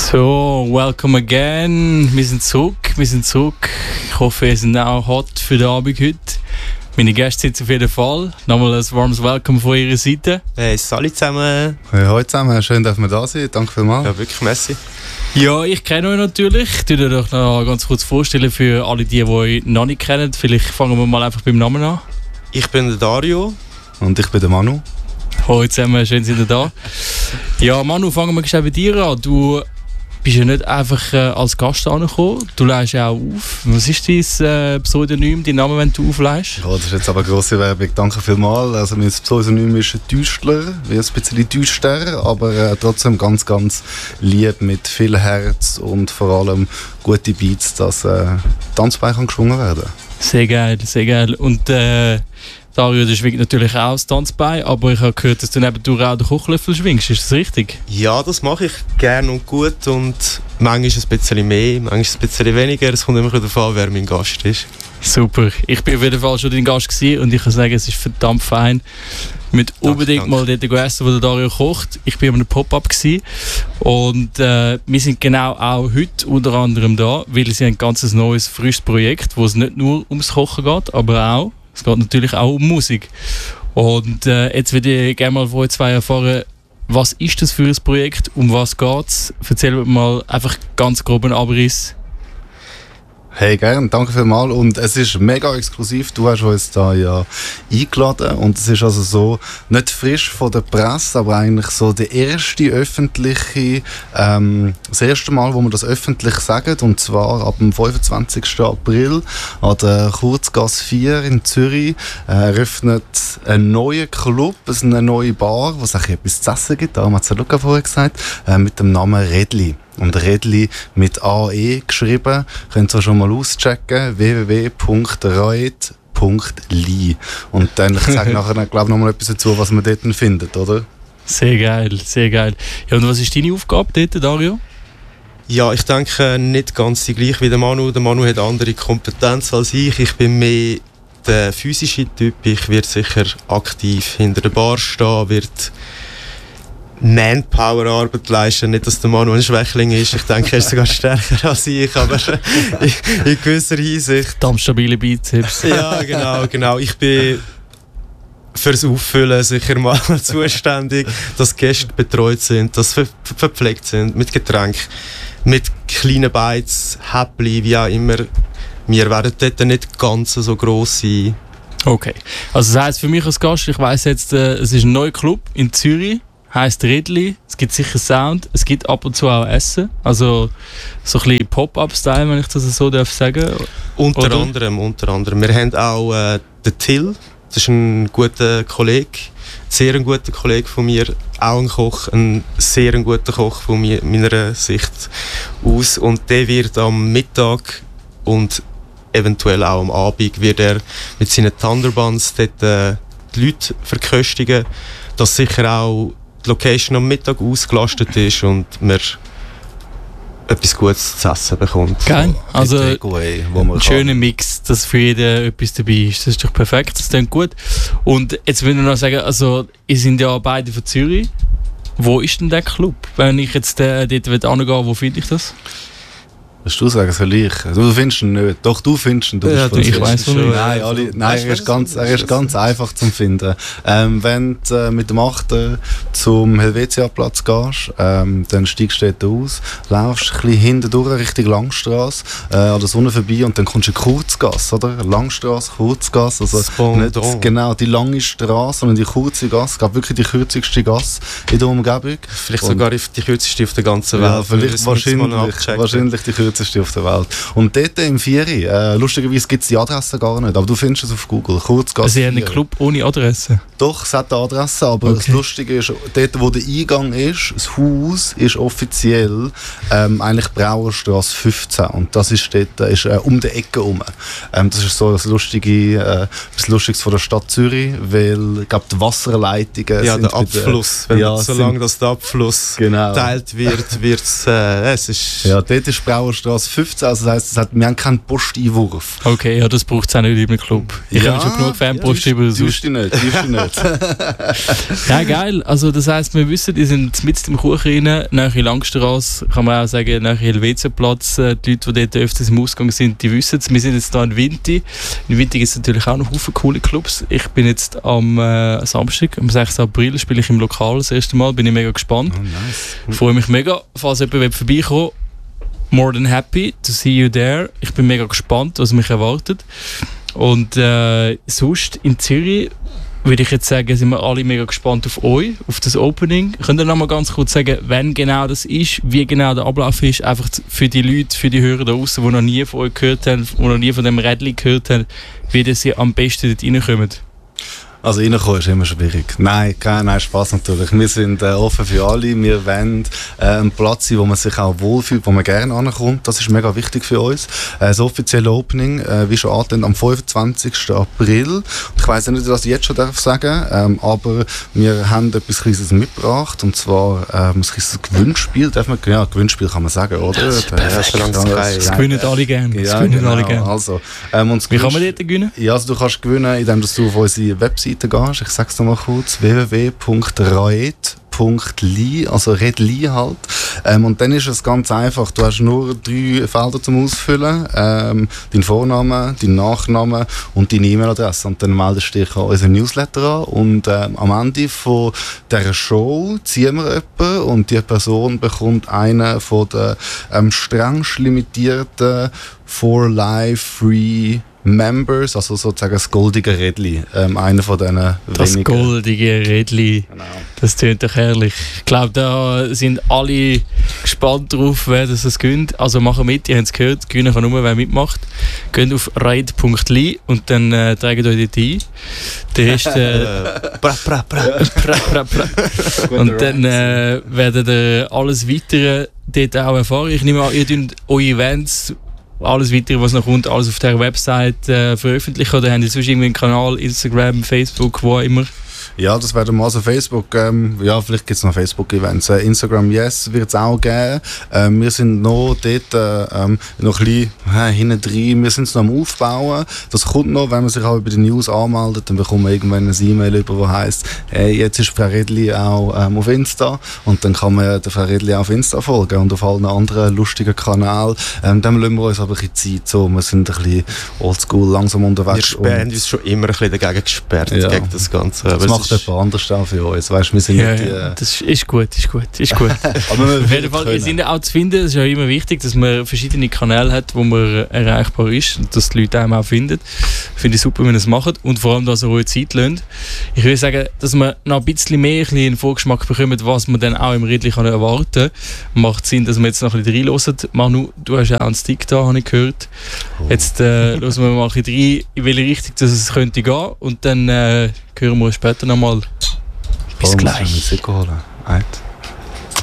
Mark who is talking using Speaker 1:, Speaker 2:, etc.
Speaker 1: So, welcome again. Wir sind zurück. Ich hoffe, ihr seid auch hot für den Abend heute. Meine Gäste sind auf jeden Fall. Nochmal ein warmes Welcome von ihrer Seite.
Speaker 2: Hey, salut zusammen.
Speaker 3: Hey, hallo zusammen, schön, dass wir da sind. Danke vielmals.
Speaker 2: Ja, wirklich, merci.
Speaker 1: Ja, ich kenne euch natürlich. Ich würde euch noch ganz kurz vorstellen für alle, die euch noch nicht kennen. Vielleicht fangen wir mal einfach beim Namen an.
Speaker 2: Ich bin der Dario.
Speaker 3: Und ich bin der Manu.
Speaker 1: Hallo zusammen, schön sind ihr da. Ja, Manu, fangen wir schnell bei dir an. Du bist ja nicht einfach als Gast angekommen, du leihst ja auch auf. Was ist dein Pseudonym, dein Name, wenn du aufleihst?
Speaker 3: Ja, das ist jetzt aber eine grosse Werbung, danke vielmals. Also mein Pseudonym ist ein Täuschler, wie ein bisschen Täuschter, aber trotzdem ganz, ganz lieb, mit viel Herz und vor allem gute Beats, dass Tanzbein kann geschwungen werden.
Speaker 1: Sehr geil, sehr geil. Und Dario, du schwingt natürlich auch das Tanzbein, aber ich habe gehört, dass du nebendurch auch den Kochlöffel schwingst. Ist das richtig?
Speaker 2: Ja, das mache ich gerne und gut und manchmal ein bisschen mehr, manchmal ein bisschen weniger. Es kommt immer darauf an, wer mein Gast ist.
Speaker 1: Super. Ich bin auf jeden Fall schon dein Gast gewesen und ich kann sagen, es ist verdammt fein. Mit unbedingt mal dort essen, wo der Dario kocht. Ich bin an einem Pop-Up gewesen und wir sind genau auch heute unter anderem da, weil sie ein ganz neues, frisches Projekt, wo es nicht nur ums Kochen geht, aber auch es geht natürlich auch um Musik. Und jetzt würde ich gerne mal von euch zwei erfahren, was ist das für ein Projekt, um was geht es? Erzähl mir mal einfach ganz groben Abriss.
Speaker 3: Hey, gern, danke vielmals. Und es ist mega exklusiv. Du hast uns da ja eingeladen. Und es ist also so, nicht frisch von der Presse, aber eigentlich so der erste öffentliche, das erste Mal, wo wir das öffentlich sagen. Und zwar ab dem 25. April an der Kurzgasse 4 in Zürich eröffnet ein neuer Club, eine neue Bar, wo es etwas zu essen gibt. Da hat es Luca vorher gesagt, mit dem Namen Redli. Und Redli mit AE geschrieben. Könnt ihr schon mal auschecken. www.raed.li. Und dann, ich sage nachher, glaube ich, noch mal etwas dazu, was man dort findet, oder?
Speaker 1: Sehr geil, sehr geil. Ja, und was ist deine Aufgabe dort, Dario?
Speaker 2: Ja, ich denke nicht ganz die gleiche wie der Manu. Der Manu hat andere Kompetenzen als ich. Ich bin mehr der physische Typ. Ich werde sicher aktiv hinter der Bar stehen, wird Manpower-Arbeit leisten. Nicht, dass der Manu ein Schwächling ist. Ich denke, er ist sogar stärker als ich, aber in gewisser Hinsicht.
Speaker 1: Verdammt stabile Bizeps.
Speaker 2: Ja, genau. Ich bin fürs Auffüllen sicher mal zuständig, dass Gäste betreut sind, dass sie verpflegt sind, mit Getränk, mit kleinen Bites, Häppchen, wie auch immer. Wir werden dort nicht ganz so gross sein.
Speaker 1: Okay. Also das heisst für mich als Gast, ich weiss jetzt, es ist ein neuer Club in Zürich. Heisst Redli, es gibt sicher Sound, es gibt ab und zu auch Essen, also so ein bisschen Pop-Up-Style, wenn ich das so sagen darf.
Speaker 2: Unter anderem. Wir haben auch den Till, das ist ein guter Kollege, sehr ein guter Kollege von mir, auch ein Koch, ein sehr guter Koch von meiner Sicht aus. Und der wird am Mittag und eventuell auch am Abend wird er mit seinen Thunderbuns dort die Leute verköstigen, dass sicher auch die Location am Mittag ausgelastet ist und man etwas Gutes zu essen bekommt.
Speaker 1: Geil. Also
Speaker 3: Takeaway,
Speaker 1: ein schöner Mix, dass für jeden etwas dabei ist. Das ist doch perfekt, das klingt gut. Und jetzt will ich noch sagen, also ihr seid ja beide von Zürich. Wo ist denn der Club? Wenn ich jetzt dort angehen will, wo finde ich das?
Speaker 3: Willst du sagen, soll ich? Du findest ihn nicht. Doch, du findest ihn.
Speaker 1: Ja, ich weiss schon.
Speaker 3: Nein, er ist ganz einfach zu finden. Wenn du mit dem 8. zum Helvetia-Platz gehst, dann steigst du dort aus, laufst ein bisschen hinten durch Richtung Langstrasse, an der Sonne vorbei und dann kommst du in die Kurzgasse, oder? Langstrasse, Kurzgasse. Also nicht genau die lange Straße, sondern die kurze Gasse. Es gab wirklich die kürzeste Gasse in der Umgebung.
Speaker 2: Vielleicht sogar die kürzeste auf der ganzen Welt.
Speaker 3: Ja, vielleicht wahrscheinlich die kürzeste auf der Welt. Und dort im 4, lustigerweise gibt es die Adresse gar nicht, aber du findest es auf Google. Kurzgasse.
Speaker 1: Sie haben einen Club ohne Adresse?
Speaker 3: Doch, es hat eine Adresse, aber das Lustige ist, dort wo der Eingang ist, das Haus ist offiziell eigentlich Brauerstrasse 15 und das ist dort um die Ecke herum. Das ist so das Lustiges von der Stadt Zürich, weil ich glaube, die Wasserleitungen
Speaker 2: ja,
Speaker 3: sind
Speaker 2: der Abfluss. Solange das der Abfluss geteilt wird, es ist...
Speaker 3: Ja, dort ist Brauerstrasse Zentralstraße 15, also das heisst, wir haben keinen Posteinwurf.
Speaker 1: Okay, ja, das braucht es auch nicht im Club. Ich habe schon genug Fanpost über das
Speaker 3: Tiefst nicht.
Speaker 1: Ja, geil. Also das heisst, wir wissen, die sind mit dem Kuchen rein, nahe Langstrasse, kann man auch sagen, nahe Helvetiaplatz. Die Leute, die dort öfters im Ausgang sind, die wissen es. Wir sind jetzt hier in Winti. In Winti gibt es natürlich auch noch viele coole Clubs. Ich bin jetzt am Samstag, am 6. April, spiele ich im Lokal das erste Mal. Bin ich mega gespannt.
Speaker 3: Oh, nice.
Speaker 1: Freue mich mega. Falls jemand vorbeikommen, more than happy to see you there. Ich bin mega gespannt, was mich erwartet. Und sonst in Zürich würde ich jetzt sagen, sind wir alle mega gespannt auf euch, auf das Opening. Könnt ihr noch mal ganz kurz sagen, wann genau das ist, wie genau der Ablauf ist, einfach für die Leute, für die Hörer da draußen, die noch nie von euch gehört haben, die noch nie von dem Rädchen gehört haben, wie sie am besten dort reinkommen?
Speaker 3: Also reinkommen ist immer schwierig. Nein, Spaß natürlich. Wir sind offen für alle. Wir wollen einen Platz sein, wo man sich auch wohlfühlt, wo man gerne ankommt. Das ist mega wichtig für uns. Das offizielle Opening, wie schon angekündigt, am 25. April. Und ich weiss nicht, was ich jetzt schon sagen darf, aber wir haben etwas Kleines mitgebracht. Und zwar ein kleines Gewinnspiel. Ja, Gewinnspiel kann man sagen, oder?
Speaker 1: Das gewinnen alle gerne.
Speaker 3: Ja, genau. Also,
Speaker 1: wie kann man dort gewinnen?
Speaker 3: Ja, also du kannst gewinnen, indem du auf unsere Webseite gehst. Ich sag's nochmal kurz: www.raed.li, also Redli halt. Und dann ist es ganz einfach. Du hast nur 3 Felder zum Ausfüllen. Dein Vorname, dein Nachname und deine E-Mail-Adresse. Und dann meldest du dich an unseren Newsletter an. Und am Ende von dieser Show ziehen wir jemanden und die Person bekommt einen von den strengst limitierten 4-Life-Free Members, also sozusagen das goldige Rädli, einer von diesen wenigen.
Speaker 1: Das goldige Rädli, genau. Das tönt doch herrlich. Ich glaube, da sind alle gespannt drauf, wer das gönnt. Also machen mit, ihr habt es gehört, gewinnen kann nur, wer mitmacht. Geht auf raid.li und dann tragt euch dort ein. Der erste und dann werdet ihr alles Weitere dort auch erfahren. Ich nehme an, ihr tut eure Events, alles Weitere, was noch kommt, alles auf der Website veröffentlichen, oder habt ihr sonst irgendwie einen Kanal, Instagram, Facebook, wo auch immer?
Speaker 3: Ja, das werden wir also Facebook, ja, vielleicht gibt es noch Facebook-Events. Instagram, yes, wird es auch geben. Wir sind noch dort noch ein bisschen hinten drin. Wir sind es noch am Aufbauen. Das kommt noch, wenn man sich auch über die News anmeldet, dann bekommt man irgendwann ein E-Mail über, wo heisst, hey, jetzt ist Frau Redli auch auf Insta, und dann kann man der Frau Redli auch auf Insta folgen und auf allen anderen lustigen Kanälen. Dann lassen wir uns aber ein bisschen Zeit, so. Wir sind ein bisschen oldschool, langsam unterwegs.
Speaker 2: Wir haben uns schon immer ein bisschen dagegen gesperrt,
Speaker 3: ja,
Speaker 2: gegen das Ganze.
Speaker 3: Das macht jemand anders auch für uns. Weißt, wir sind
Speaker 1: ja,
Speaker 3: nicht
Speaker 1: ja, das ist gut. Aber
Speaker 3: auf
Speaker 1: jeden Fall, wir sind auch zu finden. Es ist ja immer wichtig, dass man verschiedene Kanäle hat, wo man erreichbar ist und dass die Leute einem auch finden. Finde ich super, wenn ihr es macht, und vor allem, dass ihr euch Zeit lasst. Ich würde sagen, dass man noch ein bisschen mehr einen Vorgeschmack bekommt, was man dann auch im Rädli erwarten kann. Macht Sinn, dass wir jetzt noch ein bisschen reinhören. Manu, du hast ja auch einen Stick da, habe ich gehört. Jetzt hören wir mal ein bisschen rein, in welche Richtung dass es könnte gehen, und dann hören wir uns später nochmal. Bis gleich.
Speaker 3: Musik holen.